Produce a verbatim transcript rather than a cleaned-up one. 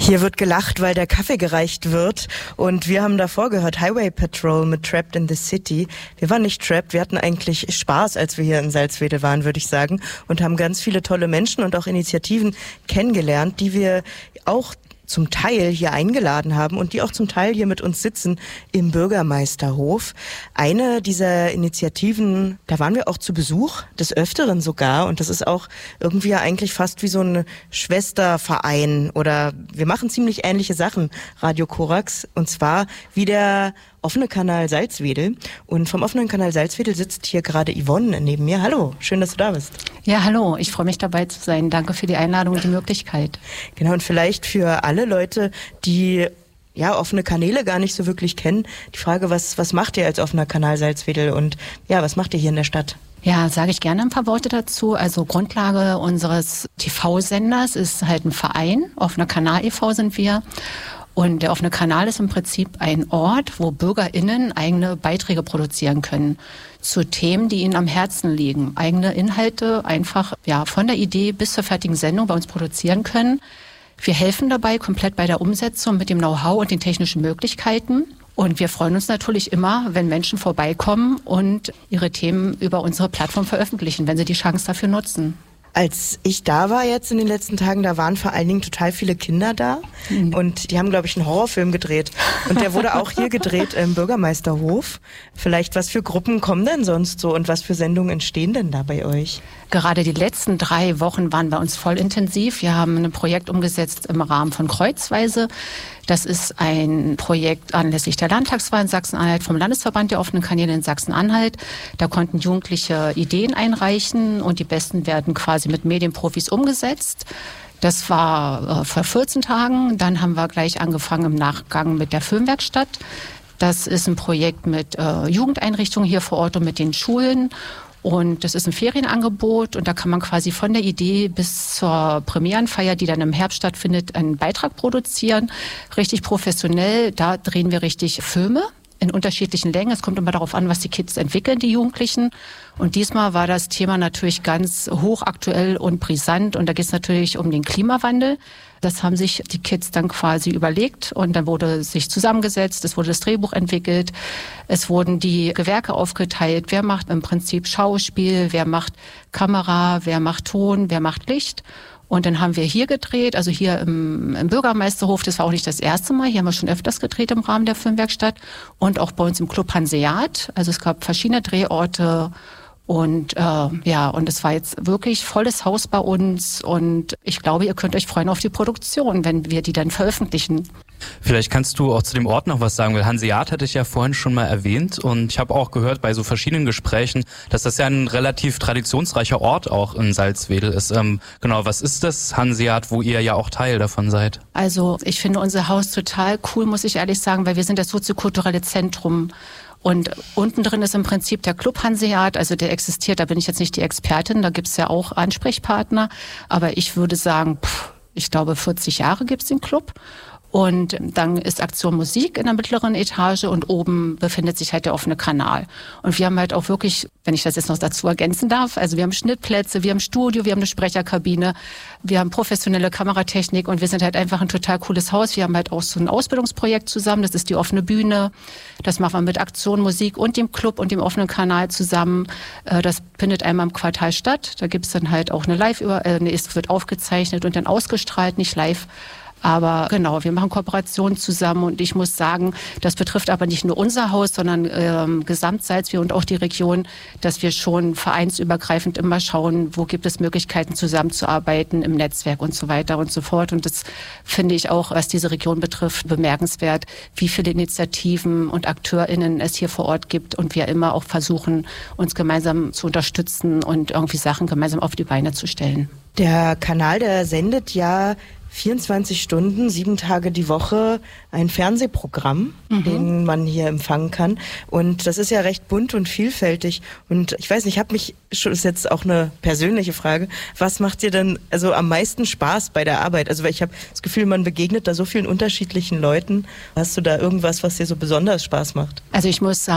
Hier wird gelacht, weil der Kaffee gereicht wird. Und wir haben davor gehört Highway Patrol mit Trapped in the City. Wir waren nicht trapped, wir hatten eigentlich Spaß, als wir hier in Salzwedel waren, würde ich sagen. Und haben ganz viele tolle Menschen und auch Initiativen kennengelernt, die wir auch zum Teil hier eingeladen haben und die auch zum Teil hier mit uns sitzen im Bürgermeisterhof. Eine dieser Initiativen, da waren wir auch zu Besuch, des Öfteren sogar. Und das ist auch irgendwie ja eigentlich fast wie so ein Schwesterverein oder wir machen ziemlich ähnliche Sachen, Radio Korax. Und zwar wie der offene Kanal Salzwedel. Und vom offenen Kanal Salzwedel sitzt hier gerade Yvonne neben mir. Hallo, schön, dass du da bist. Ja, hallo, ich freue mich dabei zu sein. Danke für die Einladung und die Möglichkeit. Genau, und vielleicht für alle Leute, die ja offene Kanäle gar nicht so wirklich kennen, die Frage, was, was macht ihr als offener Kanal Salzwedel und ja, was macht ihr hier in der Stadt? Ja, sage ich gerne ein paar Worte dazu. Also Grundlage unseres T V-Senders ist halt ein Verein, offener Kanal e V sind wir. Und der offene Kanal ist im Prinzip ein Ort, wo BürgerInnen eigene Beiträge produzieren können zu Themen, die ihnen am Herzen liegen. Eigene Inhalte einfach ja von der Idee bis zur fertigen Sendung bei uns produzieren können. Wir helfen dabei komplett bei der Umsetzung mit dem Know-how und den technischen Möglichkeiten. Und wir freuen uns natürlich immer, wenn Menschen vorbeikommen und ihre Themen über unsere Plattform veröffentlichen, wenn sie die Chance dafür nutzen. Als ich da war jetzt in den letzten Tagen, da waren vor allen Dingen total viele Kinder da mhm. und die haben, glaube ich, einen Horrorfilm gedreht und der wurde auch hier gedreht im Bürgermeisterhof. Vielleicht, was für Gruppen kommen denn sonst so und was für Sendungen entstehen denn da bei euch? Gerade die letzten drei Wochen waren bei uns voll intensiv. Wir haben ein Projekt umgesetzt im Rahmen von Kreuzweise. Das ist ein Projekt anlässlich der Landtagswahl in Sachsen-Anhalt vom Landesverband der offenen Kanäle in Sachsen-Anhalt. Da konnten Jugendliche Ideen einreichen und die besten werden quasi mit Medienprofis umgesetzt. Das war äh, vor vierzehn Tagen. Dann haben wir gleich angefangen im Nachgang mit der Filmwerkstatt. Das ist ein Projekt mit äh, Jugendeinrichtungen hier vor Ort und mit den Schulen. Und das ist ein Ferienangebot und da kann man quasi von der Idee bis zur Premierenfeier, die dann im Herbst stattfindet, einen Beitrag produzieren. Richtig professionell, da drehen wir richtig Filme in unterschiedlichen Längen. Es kommt immer darauf an, was die Kids entwickeln, die Jugendlichen. Und diesmal war das Thema natürlich ganz hochaktuell und brisant und da geht es natürlich um den Klimawandel. Das haben sich die Kids dann quasi überlegt und dann wurde sich zusammengesetzt, es wurde das Drehbuch entwickelt, es wurden die Gewerke aufgeteilt, wer macht im Prinzip Schauspiel, wer macht Kamera, wer macht Ton, wer macht Licht. Und dann haben wir hier gedreht, also hier im, im Bürgermeisterhof, das war auch nicht das erste Mal, hier haben wir schon öfters gedreht im Rahmen der Filmwerkstatt und auch bei uns im Club Hanseat, also es gab verschiedene Drehorte. Und äh, ja, und es war jetzt wirklich volles Haus bei uns und ich glaube, ihr könnt euch freuen auf die Produktion, wenn wir die dann veröffentlichen. Vielleicht kannst du auch zu dem Ort noch was sagen, weil Hanseat hatte ich ja vorhin schon mal erwähnt und ich habe auch gehört bei so verschiedenen Gesprächen, dass das ja ein relativ traditionsreicher Ort auch in Salzwedel ist. Ähm, genau, was ist das Hanseat, wo ihr ja auch Teil davon seid? Also ich finde unser Haus total cool, muss ich ehrlich sagen, weil wir sind das soziokulturelle Zentrum. Und unten drin ist im Prinzip der Club Hanseat, also der existiert, da bin ich jetzt nicht die Expertin, da gibt's ja auch Ansprechpartner, aber ich würde sagen, pff, ich glaube vierzig Jahre gibt's den Club. Und dann ist Aktion Musik in der mittleren Etage und oben befindet sich halt der offene Kanal. Und wir haben halt auch wirklich, wenn ich das jetzt noch dazu ergänzen darf, also wir haben Schnittplätze, wir haben Studio, wir haben eine Sprecherkabine, wir haben professionelle Kameratechnik und wir sind halt einfach ein total cooles Haus. Wir haben halt auch so ein Ausbildungsprojekt zusammen, das ist die offene Bühne. Das machen wir mit Aktion Musik und dem Club und dem offenen Kanal zusammen. Das findet einmal im Quartal statt. Da gibt's dann halt auch eine Live, äh, es wird aufgezeichnet und dann ausgestrahlt, nicht live. Aber genau, wir machen Kooperationen zusammen und ich muss sagen, das betrifft aber nicht nur unser Haus, sondern ähm, Gesamtsalzwedel und auch die Region, dass wir schon vereinsübergreifend immer schauen, wo gibt es Möglichkeiten zusammenzuarbeiten im Netzwerk und so weiter und so fort. Und das finde ich auch, was diese Region betrifft, bemerkenswert, wie viele Initiativen und AkteurInnen es hier vor Ort gibt und wir immer auch versuchen, uns gemeinsam zu unterstützen und irgendwie Sachen gemeinsam auf die Beine zu stellen. Der Kanal, der sendet ja vierundzwanzig Stunden, sieben Tage die Woche ein Fernsehprogramm, mhm. den man hier empfangen kann. Und das ist ja recht bunt und vielfältig. Und ich weiß nicht, ich habe mich, schon ist jetzt auch eine persönliche Frage, was macht dir denn also am meisten Spaß bei der Arbeit? Also weil ich habe das Gefühl, man begegnet da so vielen unterschiedlichen Leuten. Hast du da irgendwas, was dir so besonders Spaß macht? Also ich muss sagen,